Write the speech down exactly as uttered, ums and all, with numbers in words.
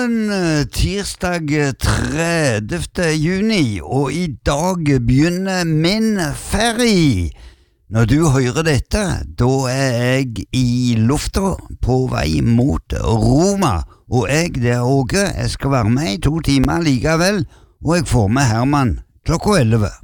morgen, tirsdag tredivte juni, og i dag begynner min ferie. Når du hører dette, da er jeg i lufta på vei mot Roma, og jeg, det er Åge, jeg skal være med i to timer likevel, og jeg får med Herman klokka elleve.